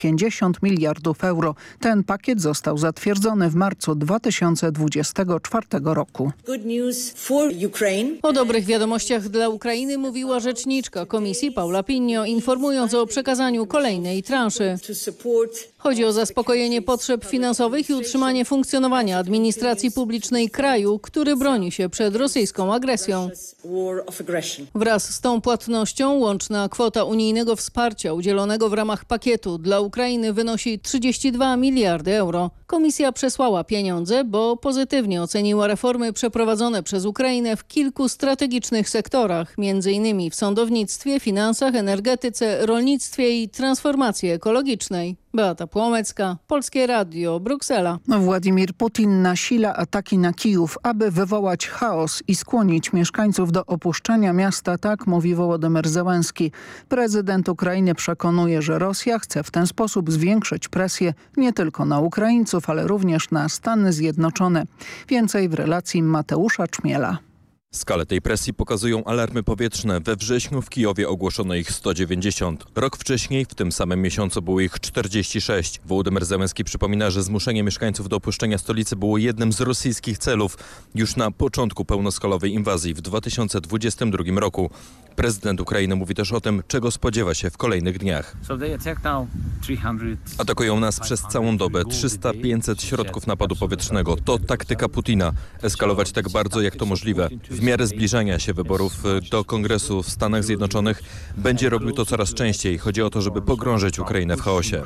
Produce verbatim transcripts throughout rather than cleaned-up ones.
pięćdziesiąt miliardów euro. Ten pakiet został zatwierdzony w marcu dwa tysiące dwudziestego czwartego roku. O dobrych wiadomościach dla Ukrainy mówiła rzeczniczka Komisji Paula Pinio, informując o przekazaniu kolejnej transzy. Chodzi o zaspokojenie potrzeb finansowych i utrzymanie funkcjonowania administracji publicznej kraju, który broni się przed rosyjską agresją. Wraz z tą płatnością łączna kwota unijnego wsparcia udzielonego w ramach pakietu dla Ukrainy wynosi trzydzieści dwa miliardy euro. Komisja przesłała pieniądze, bo pozytywnie oceniła reformy przeprowadzone przez Ukrainę w kilku strategicznych sektorach, między innymi w sądownictwie, finansach, energetyce, rolnictwie i transformacji ekologicznej. Beata Płomecka, Polskie Radio, Bruksela. Władimir Putin nasila ataki na Kijów, aby wywołać chaos i skłonić mieszkańców do opuszczenia miasta, tak mówi Wołodymyr Zełenski. Prezydent Ukrainy przekonuje, że Rosja chce w ten sposób zwiększyć presję nie tylko na Ukraińców, ale również na Stany Zjednoczone. Więcej w relacji Mateusza Czmiela. Skalę tej presji pokazują alarmy powietrzne. We wrześniu w Kijowie ogłoszono ich sto dziewięćdziesiąt. Rok wcześniej, w tym samym miesiącu, było ich czterdzieści sześć. Wołodymyr Zełenski przypomina, że zmuszenie mieszkańców do opuszczenia stolicy było jednym z rosyjskich celów już na początku pełnoskalowej inwazji w dwa tysiące dwudziestym drugim roku. Prezydent Ukrainy mówi też o tym, czego spodziewa się w kolejnych dniach. Atakują nas przez całą dobę. trzysta pięćset środków napadu powietrznego. To taktyka Putina. Eskalować tak bardzo, jak to możliwe. W miarę zbliżania się wyborów do Kongresu w Stanach Zjednoczonych będzie robił to coraz częściej. Chodzi o to, żeby pogrążyć Ukrainę w chaosie.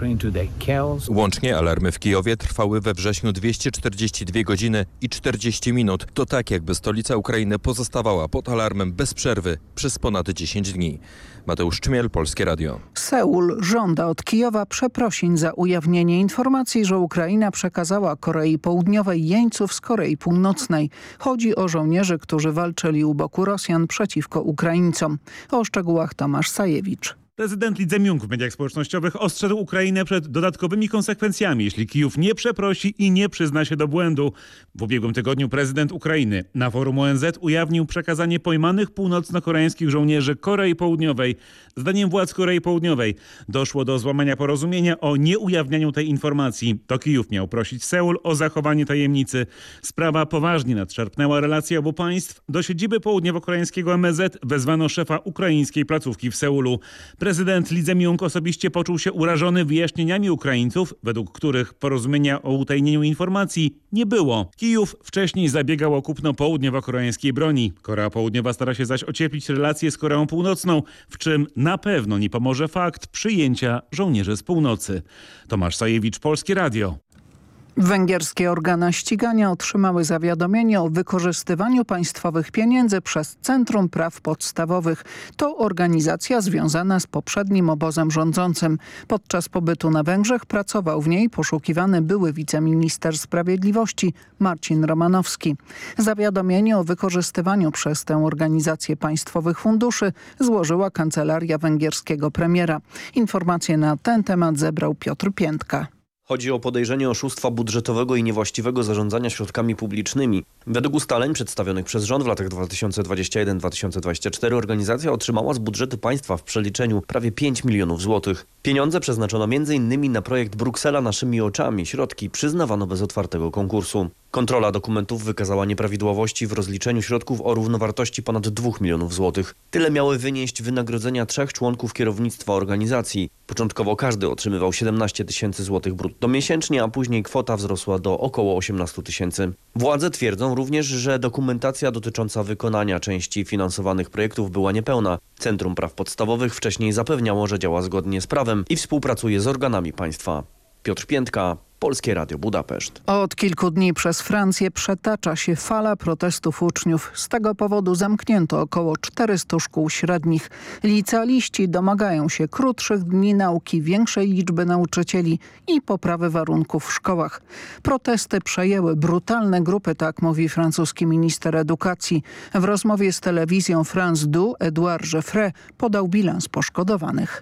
Łącznie alarmy w Kijowie trwały we wrześniu dwieście czterdzieści dwie godziny i czterdzieści minut. To tak, jakby stolica Ukrainy pozostawała pod alarmem bez przerwy przez ponad dziesięć dni. Mateusz Czmiel, Polskie Radio. Seul żąda od Kijowa przeprosin za ujawnienie informacji, że Ukraina przekazała Korei Południowej jeńców z Korei Północnej. Chodzi o żołnierzy, którzy walczyli u boku Rosjan przeciwko Ukraińcom. O szczegółach Tomasz Sajewicz. Prezydent Lee Jae-myung w mediach społecznościowych ostrzegł Ukrainę przed dodatkowymi konsekwencjami, jeśli Kijów nie przeprosi i nie przyzna się do błędu. W ubiegłym tygodniu prezydent Ukrainy na forum O N Z ujawnił przekazanie pojmanych północno-koreańskich żołnierzy Korei Południowej. Zdaniem władz Korei Południowej doszło do złamania porozumienia o nieujawnianiu tej informacji. To Kijów miał prosić Seul o zachowanie tajemnicy. Sprawa poważnie nadszarpnęła relacje obu państw. Do siedziby południowo-koreańskiego M S Z wezwano szefa ukraińskiej placówki w Seulu. Prezydent Lee Jae-myung osobiście poczuł się urażony wyjaśnieniami Ukraińców, według których porozumienia o utajnieniu informacji nie było. Kijów wcześniej zabiegał o kupno południowo-koreańskiej broni. Korea Południowa stara się zaś ocieplić relacje z Koreą Północną, w czym na pewno nie pomoże fakt przyjęcia żołnierzy z północy. Tomasz Sajewicz, Polskie Radio. Węgierskie organy ścigania otrzymały zawiadomienie o wykorzystywaniu państwowych pieniędzy przez Centrum Praw Podstawowych. To organizacja związana z poprzednim obozem rządzącym. Podczas pobytu na Węgrzech pracował w niej poszukiwany były wiceminister sprawiedliwości Marcin Romanowski. Zawiadomienie o wykorzystywaniu przez tę organizację państwowych funduszy złożyła kancelaria węgierskiego premiera. Informacje na ten temat zebrał Piotr Piętka. Chodzi o podejrzenie oszustwa budżetowego i niewłaściwego zarządzania środkami publicznymi. Według ustaleń przedstawionych przez rząd w latach dwa tysiące dwudziestym pierwszym do dwa tysiące dwudziestego czwartego organizacja otrzymała z budżetu państwa w przeliczeniu prawie pięć milionów złotych. Pieniądze przeznaczono między innymi na projekt Bruksela naszymi oczami. Środki przyznawano bez otwartego konkursu. Kontrola dokumentów wykazała nieprawidłowości w rozliczeniu środków o równowartości ponad dwóch milionów złotych. Tyle miały wynieść wynagrodzenia trzech członków kierownictwa organizacji. Początkowo każdy otrzymywał siedemnaście tysięcy złotych brutto miesięcznie, a później kwota wzrosła do około osiemnaście tysięcy. Władze twierdzą również, że dokumentacja dotycząca wykonania części finansowanych projektów była niepełna. Centrum Praw Podstawowych wcześniej zapewniało, że działa zgodnie z prawem i współpracuje z organami państwa. Piotr Piętka, Polskie Radio Budapeszt. Od kilku dni przez Francję przetacza się fala protestów uczniów. Z tego powodu zamknięto około czterystu szkół średnich. Licealiści domagają się krótszych dni nauki, większej liczby nauczycieli i poprawy warunków w szkołach. Protesty przejęły brutalne grupy, tak mówi francuski minister edukacji. W rozmowie z telewizją France deux Edouard Geoffrey podał bilans poszkodowanych.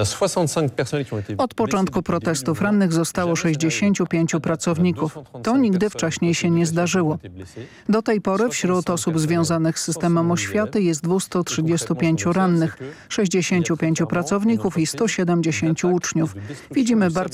Od początku protestów rannych zostało sześćdziesięciu pięciu pracowników. To nigdy wcześniej się nie zdarzyło. Do tej pory wśród osób związanych z systemem oświaty jest dwieście trzydzieści pięć rannych, sześćdziesięciu pięciu pracowników i stu siedemdziesięciu uczniów. Widzimy bardzo